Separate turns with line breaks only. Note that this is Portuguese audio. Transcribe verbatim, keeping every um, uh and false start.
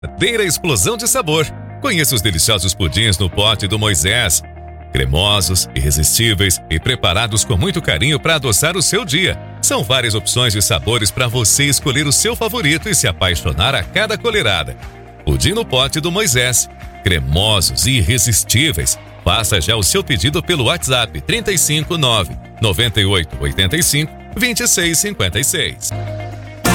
verdadeira explosão de sabor. Conheça os deliciosos pudins no pote do Moisés. Cremosos, irresistíveis e preparados com muito carinho para adoçar o seu dia. São várias opções de sabores para você escolher o seu favorito e se apaixonar a cada colherada. Pudim no pote do Moisés. Cremosos e irresistíveis. Faça já o seu pedido pelo WhatsApp trinta e cinco, nove, noventa e oito, oitenta e cinco, vinte e seis, cinquenta e seis.